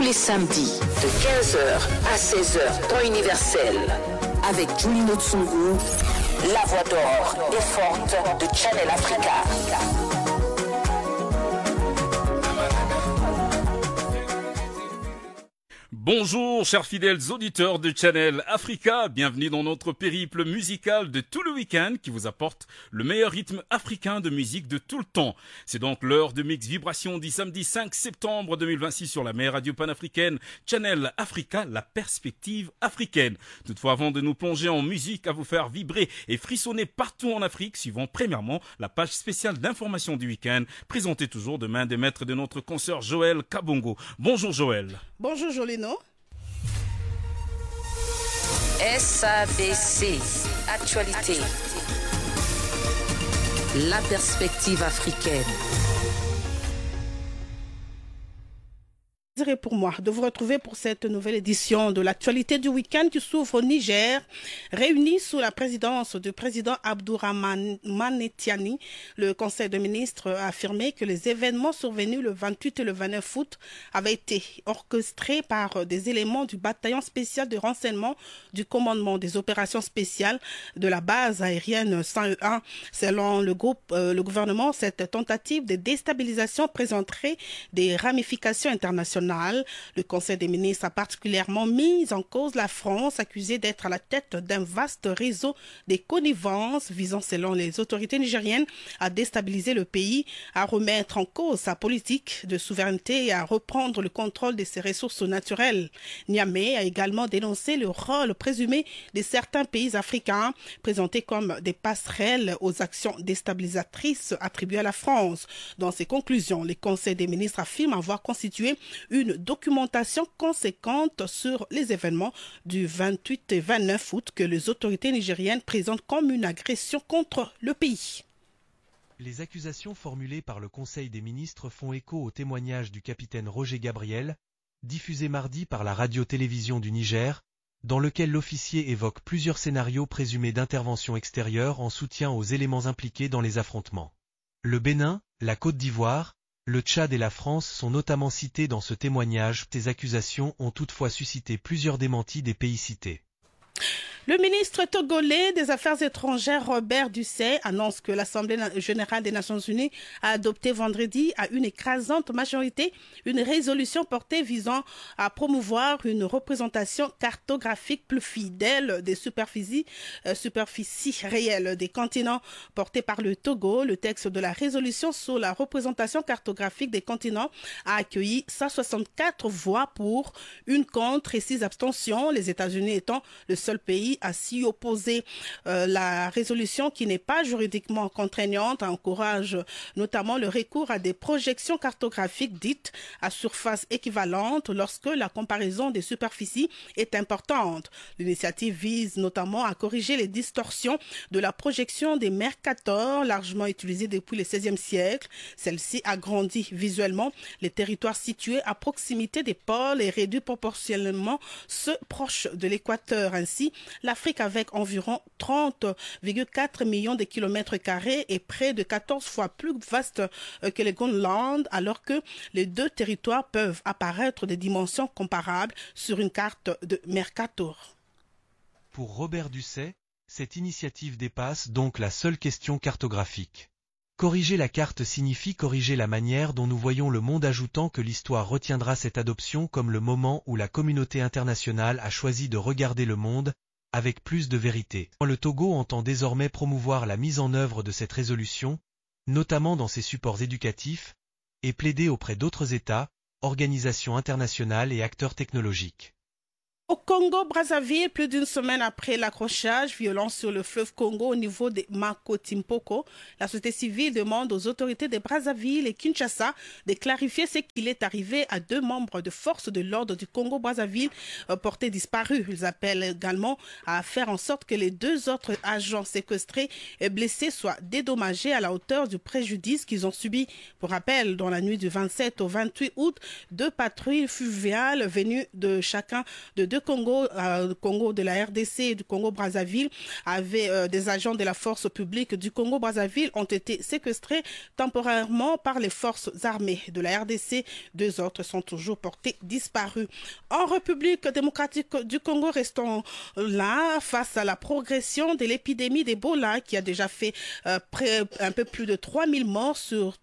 les samedis de 15h à 16h, temps universel, avec Julino Tsungu, la voix d'or et forte de Channel Africa. Bonjour chers fidèles auditeurs de Channel Africa, bienvenue dans notre périple musical de tout le week-end qui vous apporte le meilleur rythme africain de musique de tout le temps. C'est donc l'heure de Mix Vibration du samedi 5 septembre 2026 sur la meilleure radio panafricaine Channel Africa, la perspective africaine. Toutefois, avant de nous plonger en musique à vous faire vibrer et frissonner partout en Afrique, suivons premièrement la page spéciale d'information du week-end, présentée toujours de main des maîtres de notre consoeur Joël Kabongo. Bonjour Joël. Bonjour Jolino. SABC, actualité. La perspective africaine. Pour moi de vous retrouver pour cette nouvelle édition de l'actualité du week-end qui s'ouvre au Niger. Réunis sous la présidence du président Abdourahmane Tiani, le Conseil des ministres a affirmé que les événements survenus le 28 et le 29 août avaient été orchestrés par des éléments du bataillon spécial de renseignement du commandement des opérations spéciales de la base aérienne 101. Selon le gouvernement, cette tentative de déstabilisation présenterait des ramifications internationales. Le Conseil des ministres a particulièrement mis en cause la France, accusée d'être à la tête d'un vaste réseau de connivences visant, selon les autorités nigériennes, à déstabiliser le pays, à remettre en cause sa politique de souveraineté et à reprendre le contrôle de ses ressources naturelles. Niamey a également dénoncé le rôle présumé de certains pays africains, présentés comme des passerelles aux actions déstabilisatrices attribuées à la France. Dans ses conclusions, le Conseil des ministres affirme avoir constitué une documentation conséquente sur les événements du 28 et 29 août que les autorités nigériennes présentent comme une agression contre le pays. Les accusations formulées par le Conseil des ministres font écho au témoignage du capitaine Roger Gabriel, diffusé mardi par la radio-télévision du Niger, dans lequel l'officier évoque plusieurs scénarios présumés d'intervention extérieure en soutien aux éléments impliqués dans les affrontements. Le Bénin, la Côte d'Ivoire, le Tchad et la France sont notamment cités dans ce témoignage. Ces accusations ont toutefois suscité plusieurs démentis des pays cités. Le ministre togolais des Affaires étrangères Robert Dussey annonce que l'Assemblée générale des Nations unies a adopté vendredi à une écrasante majorité une résolution portée visant à promouvoir une représentation cartographique plus fidèle des superficies réelles des continents. Portée par le Togo, le texte de la résolution sur la représentation cartographique des continents a accueilli 164 voix pour, une contre et 6 abstentions, les États-Unis étant le seul pays à s'y opposer. La résolution, qui n'est pas juridiquement contraignante, encourage notamment le recours à des projections cartographiques dites à surface équivalente lorsque la comparaison des superficies est importante. L'initiative vise notamment à corriger les distorsions de la projection des Mercator, largement utilisée depuis le XVIe siècle. Celle-ci agrandit visuellement les territoires situés à proximité des pôles et réduit proportionnellement ceux proches de l'équateur. Ainsi, l'Afrique, avec environ 30,4 millions de kilomètres carrés, est près de 14 fois plus vaste que les Groenland, alors que les deux territoires peuvent apparaître de dimensions comparables sur une carte de Mercator. Pour Robert Dussey, cette initiative dépasse donc la seule question cartographique. Corriger la carte signifie corriger la manière dont nous voyons le monde, ajoutant que l'histoire retiendra cette adoption comme le moment où la communauté internationale a choisi de regarder le monde avec plus de vérité. Le Togo entend désormais promouvoir la mise en œuvre de cette résolution, notamment dans ses supports éducatifs, et plaider auprès d'autres États, organisations internationales et acteurs technologiques. Au Congo-Brazzaville, plus d'une semaine après l'accrochage violent sur le fleuve Congo au niveau de Mako-Timpoko, la société civile demande aux autorités de Brazzaville et Kinshasa de clarifier ce qu'il est arrivé à 2 membres de force de l'ordre du Congo-Brazzaville portés disparus. Ils appellent également à faire en sorte que les 2 autres agents séquestrés et blessés soient dédommagés à la hauteur du préjudice qu'ils ont subi. Pour rappel, dans la nuit du 27 au 28 août, 2 patrouilles fluviales venues de chacun de 2 du Congo, de la RDC et du Congo-Brazzaville, des agents de la force publique du Congo-Brazzaville ont été séquestrés temporairement par les forces armées de la RDC. 2 autres sont toujours portés disparus. En République démocratique du Congo, restons là face à la progression de l'épidémie d'Ebola qui a déjà fait un peu plus de 3000 morts sur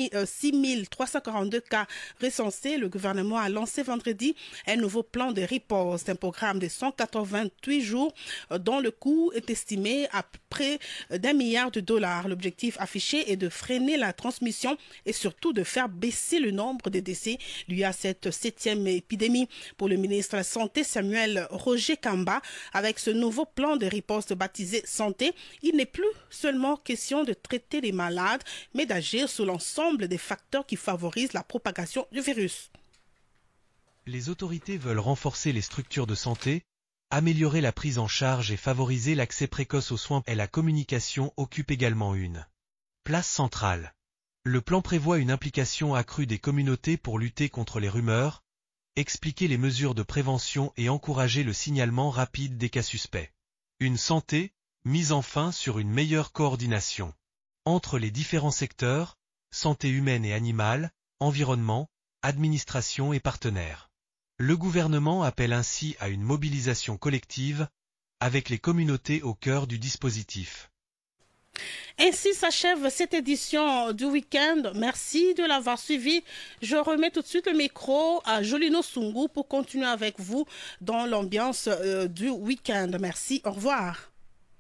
6342 cas recensés. Le gouvernement a lancé vendredi un nouveau plan de riposte, un programme de 188 jours dont le coût est estimé à près d'$1 milliard. L'objectif affiché est de freiner la transmission et surtout de faire baisser le nombre de décès liés à cette 7e épidémie. Pour le ministre de la Santé, Samuel Roger Kamba, avec ce nouveau plan de riposte baptisé Santé, il n'est plus seulement question de traiter les malades, mais d'agir sur l'ensemble des facteurs qui favorisent la propagation du virus. Les autorités veulent renforcer les structures de santé, améliorer la prise en charge et favoriser l'accès précoce aux soins et la communication occupe également une place centrale. Le plan prévoit une implication accrue des communautés pour lutter contre les rumeurs, expliquer les mesures de prévention et encourager le signalement rapide des cas suspects. Une santé, mise enfin sur une meilleure coordination entre les différents secteurs, santé humaine et animale, environnement, administration et partenaires. Le gouvernement appelle ainsi à une mobilisation collective, avec les communautés au cœur du dispositif. Ainsi s'achève cette édition du week-end. Merci de l'avoir suivi. Je remets tout de suite le micro à Jolino Sungu pour continuer avec vous dans l'ambiance du week-end. Merci, au revoir.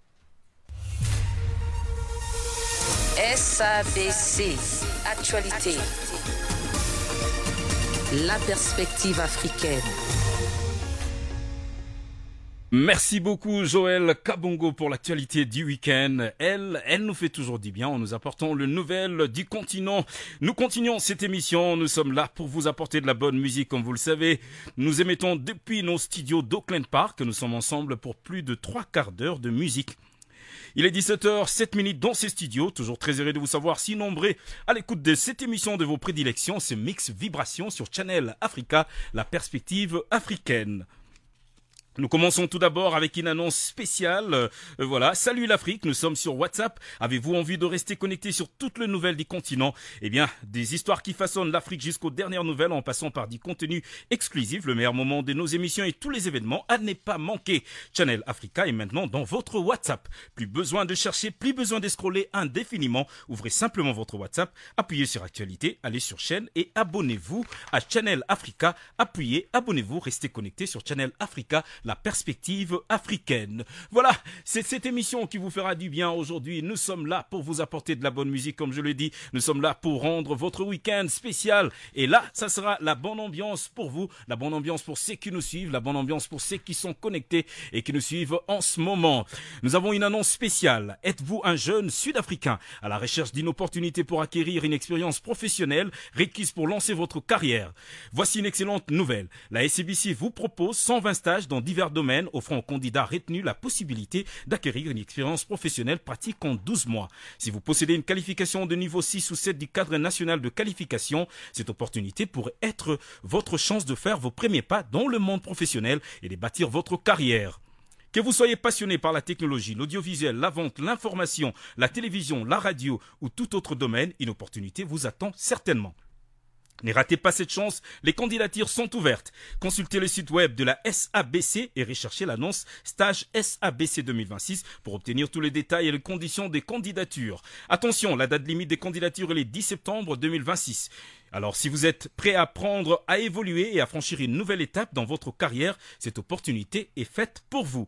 SABC, actualité. La perspective africaine. Merci beaucoup Joël Kabongo pour l'actualité du week-end. Elle nous fait toujours du bien en nous apportant le nouvel du continent. Nous continuons cette émission. Nous sommes là pour vous apporter de la bonne musique comme vous le savez. Nous émettons depuis nos studios d'Oakland Park. Nous sommes ensemble pour plus de 3/4 d'heure de musique. Il est 17h07 dans ces studios, toujours très heureux de vous savoir si nombreux à l'écoute de cette émission de vos prédilections, ce mix vibration sur Channel Africa, la perspective africaine. Nous commençons tout d'abord avec une annonce spéciale. Voilà, salut l'Afrique, nous sommes sur WhatsApp. Avez-vous envie de rester connecté sur toutes les nouvelles du continent? Eh bien, des histoires qui façonnent l'Afrique jusqu'aux dernières nouvelles en passant par du contenu exclusif, le meilleur moment de nos émissions et tous les événements à ne pas manquer. Channel Africa est maintenant dans votre WhatsApp. Plus besoin de chercher, plus besoin de scroller indéfiniment. Ouvrez simplement votre WhatsApp, appuyez sur Actualité, allez sur chaîne et abonnez-vous à Channel Africa. Appuyez, abonnez-vous, restez connecté sur Channel Africa, la perspective africaine. Voilà, c'est cette émission qui vous fera du bien aujourd'hui. Nous sommes là pour vous apporter de la bonne musique, comme je l'ai dit. Nous sommes là pour rendre votre week-end spécial. Et là, ça sera la bonne ambiance pour vous, la bonne ambiance pour ceux qui nous suivent, la bonne ambiance pour ceux qui sont connectés et qui nous suivent en ce moment. Nous avons une annonce spéciale. Êtes-vous un jeune Sud-Africain à la recherche d'une opportunité pour acquérir une expérience professionnelle requise pour lancer votre carrière? Voici une excellente nouvelle. La SABC vous propose 120 stages dans divers domaines offrant aux candidats retenus la possibilité d'acquérir une expérience professionnelle pratique en 12 mois. Si vous possédez une qualification de niveau 6 ou 7 du cadre national de qualification, cette opportunité pourrait être votre chance de faire vos premiers pas dans le monde professionnel et de bâtir votre carrière. Que vous soyez passionné par la technologie, l'audiovisuel, la vente, l'information, la télévision, la radio ou tout autre domaine, une opportunité vous attend certainement. Ne ratez pas cette chance, les candidatures sont ouvertes. Consultez le site web de la SABC et recherchez l'annonce Stage SABC 2026 pour obtenir tous les détails et les conditions des candidatures. Attention, la date limite des candidatures est le 10 septembre 2026. Alors, si vous êtes prêt à apprendre à évoluer et à franchir une nouvelle étape dans votre carrière, cette opportunité est faite pour vous.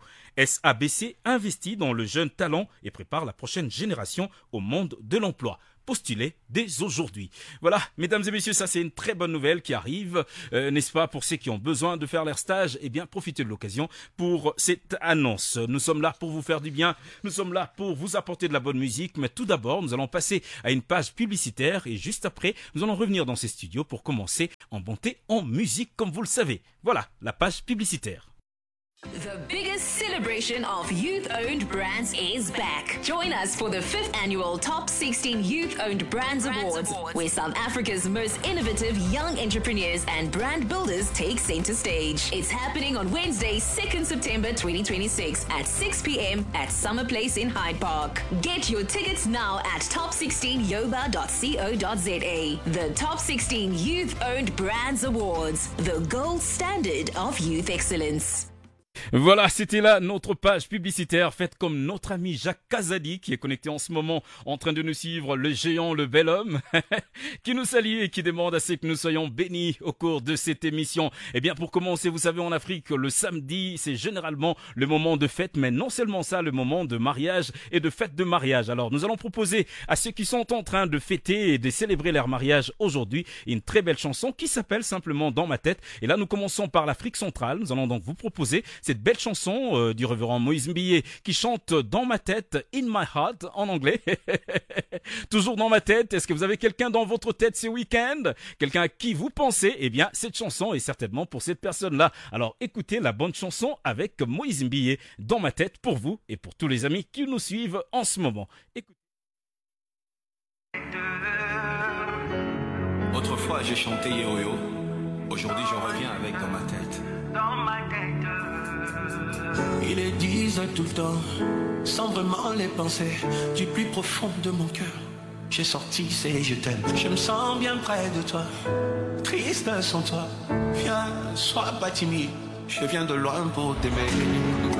SABC investit dans le jeune talent et prépare la prochaine génération au monde de l'emploi. Postulez dès aujourd'hui. Voilà, mesdames et messieurs, ça c'est une très bonne nouvelle qui arrive, n'est-ce pas, pour ceux qui ont besoin de faire leur stage. Eh bien, profitez de l'occasion pour cette annonce. Nous sommes là pour vous faire du bien, nous sommes là pour vous apporter de la bonne musique, mais tout d'abord, nous allons passer à une page publicitaire et juste après, nous allons revenir dans ces studios pour commencer en bonté en musique, comme vous le savez. Voilà, la page publicitaire. The biggest celebration of youth-owned brands is back. Join us for the 5th annual Top 16 Youth-Owned Brands Awards, where South Africa's most innovative young entrepreneurs and brand builders take center stage. It's happening on Wednesday, 2nd September 2026 at 6 p.m. at Summer Place in Hyde Park. Get your tickets now at top16yoba.co.za. The Top 16 Youth-Owned Brands Awards, the gold standard of youth excellence. Voilà, c'était là notre page publicitaire faite comme notre ami Jacques Kazadi qui est connecté en ce moment en train de nous suivre, le géant, le bel homme, qui nous salue et qui demande à ce que nous soyons bénis au cours de cette émission. Eh bien, pour commencer, vous savez, en Afrique, le samedi, c'est généralement le moment de fête, mais non seulement ça, le moment de mariage et de fête de mariage. Alors, nous allons proposer à ceux qui sont en train de fêter et de célébrer leur mariage aujourd'hui une très belle chanson qui s'appelle simplement Dans ma tête. Et là, nous commençons par l'Afrique centrale. Nous allons donc vous proposer cette belle chanson du révérend Moïse Mbiye qui chante Dans ma tête, In My Heart en anglais. Toujours dans ma tête. Est-ce que vous avez quelqu'un dans votre tête ce week-end? Quelqu'un à qui vous pensez? Eh bien, cette chanson est certainement pour cette personne-là. Alors, écoutez la bonne chanson avec Moïse Mbiye, Dans ma tête, pour vous et pour tous les amis qui nous suivent en ce moment. Écoutez. Autrefois, j'ai chanté Yo-Yo. Aujourd'hui, je reviens avec Dans ma tête. Dans ma tête. Ils les disent tout le temps, sans vraiment les penser, du plus profond de mon cœur. J'ai sorti ces je t'aime. Je me sens bien près de toi, triste sans toi. Viens, sois pas timide, je viens de loin pour t'aimer.